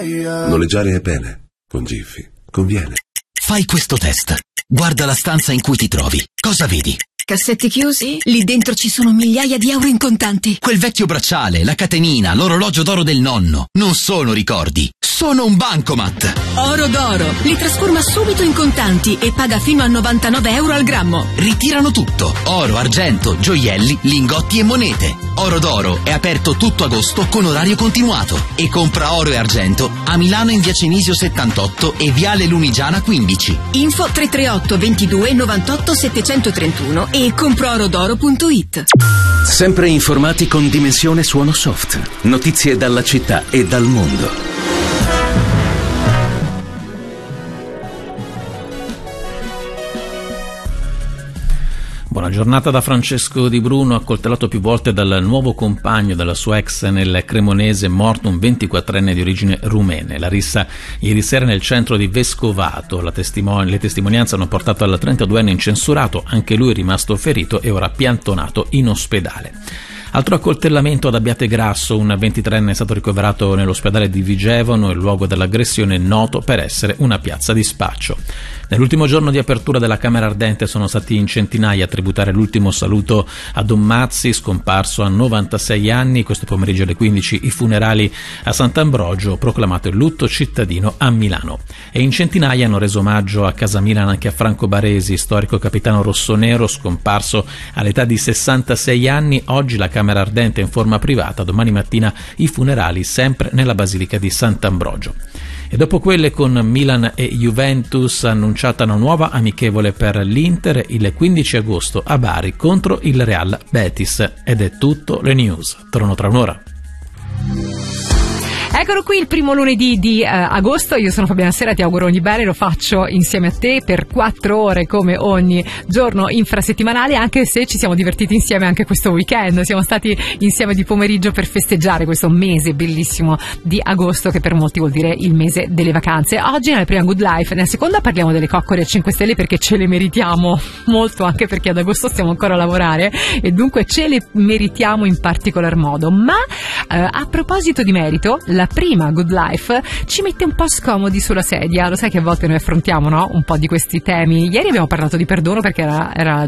Noleggiare è bene, con Jiffy conviene. Fai questo test. Guarda la stanza in cui ti trovi. Cosa vedi? Cassetti chiusi? Lì dentro ci sono migliaia di euro in contanti. Quel vecchio bracciale, la catenina, l'orologio d'oro del nonno. Non sono ricordi, sono un bancomat. Oro d'oro. Li trasforma subito in contanti e paga fino a 99 euro al grammo. Ritirano tutto. Oro, argento, gioielli, lingotti e monete. Oro d'oro è aperto tutto agosto con orario continuato. E compra oro e argento a Milano in via Cenisio 78 e viale Lunigiana 15. Info 338 22 98 731 e comproorodoro.it. Sempre informati con Dimensione Suono Soft. Notizie dalla città e dal mondo. Buona giornata da Francesco Di Bruno, accoltellato più volte dal nuovo compagno della sua ex nel Cremonese, morto un 24enne di origine rumene. La rissa ieri sera nel centro di Vescovato. Le testimonianze hanno portato al 32enne incensurato, anche lui è rimasto ferito e ora piantonato in ospedale. Altro accoltellamento ad Abbiategrasso, un 23enne è stato ricoverato nell'ospedale di Vigevano, il luogo dell'aggressione noto per essere una piazza di spaccio. Nell'ultimo giorno di apertura della Camera Ardente sono stati in centinaia a tributare l'ultimo saluto a Don Mazzi, scomparso a 96 anni. Questo pomeriggio alle 15 i funerali a Sant'Ambrogio, proclamato il lutto cittadino a Milano. E in centinaia hanno reso omaggio a Casa Milan anche a Franco Baresi, storico capitano rossonero, scomparso all'età di 66 anni. Oggi la Camera Ardente in forma privata, domani mattina i funerali sempre nella Basilica di Sant'Ambrogio. E dopo quelle con Milan e Juventus, annunciata una nuova amichevole per l'Inter il 15 agosto a Bari contro il Real Betis. Ed è tutto, le news. Torno tra un'ora. Eccolo qui il primo lunedì di agosto, io sono Fabiana Sera, ti auguro ogni bene, lo faccio insieme a te per 4 ore come ogni giorno infrasettimanale, anche se ci siamo divertiti insieme anche questo weekend, siamo stati insieme di pomeriggio per festeggiare questo mese bellissimo di agosto che per molti vuol dire il mese delle vacanze. Oggi nella prima Good Life, nella seconda parliamo delle coccole a 5 stelle perché ce le meritiamo molto, anche perché ad agosto stiamo ancora a lavorare e dunque ce le meritiamo in particolar modo. Ma a proposito di merito, la prima Good Life ci mette un po' scomodi sulla sedia. Lo sai che a volte noi affrontiamo, no? Un po' di questi temi. Ieri abbiamo parlato di perdono perché era